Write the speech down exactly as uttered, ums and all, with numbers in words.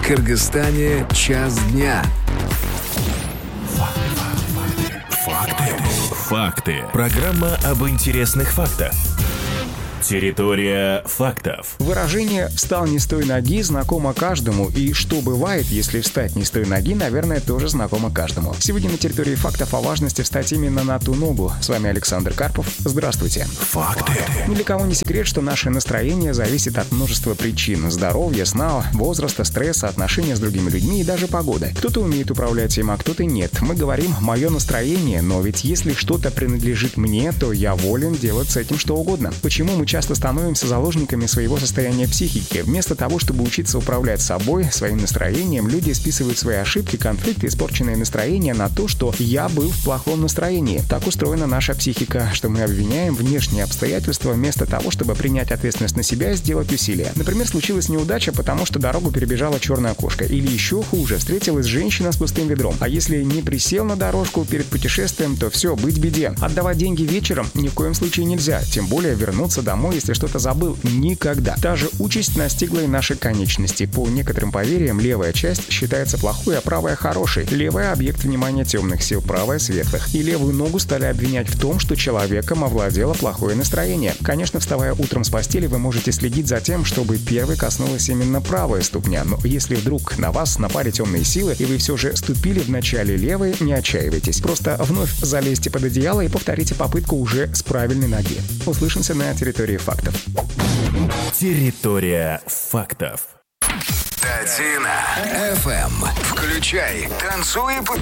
В Кыргызстане час дня. Факты. Факты. Программа об интересных фактах. Территория фактов. Выражение «встал не с той ноги» знакомо каждому, и что бывает, если встать не с той ноги, наверное, тоже знакомо каждому. Сегодня на территории фактов о важности встать именно на ту ногу. С вами Александр Карпов. Здравствуйте. Факты. Ни для кого не секрет, что наше настроение зависит от множества причин: здоровья, сна, возраста, стресса, отношения с другими людьми и даже погоды. Кто-то умеет управлять им, а кто-то нет. Мы говорим «моё настроение», но ведь если что-то принадлежит мне, то я волен делать с этим что угодно. Почему мы часто становимся заложниками своего состояния психики? Вместо того, чтобы учиться управлять собой, своим настроением, люди списывают свои ошибки, конфликты, испорченное настроение на то, что «я был в плохом настроении». Так устроена наша психика, что мы обвиняем внешние обстоятельства вместо того, чтобы принять ответственность на себя и сделать усилия. Например, случилась неудача, потому что дорогу перебежала черная кошка. Или еще хуже, встретилась женщина с пустым ведром. А если не присел на дорожку перед путешествием, то все, быть беде. Отдавать деньги вечером ни в коем случае нельзя. Тем более вернуться домой, если что-то забыл, никогда. Та же участь настигла и наши конечности. По некоторым поверьям, левая часть считается плохой, а правая хорошей. Левая — объект внимания темных сил, правая — светлых. И левую ногу стали обвинять в том, что человеком овладело плохое настроение. Конечно, вставая утром с постели, вы можете следить за тем, чтобы первой коснулась именно правая ступня. Но если вдруг на вас напали темные силы, и вы все же ступили в начале левой, не отчаивайтесь. Просто вновь залезьте под одеяло и повторите попытку уже с правильной ноги. Услышимся на территории фактов. Территория фактов. Татина эф эм. Включай, танцуй и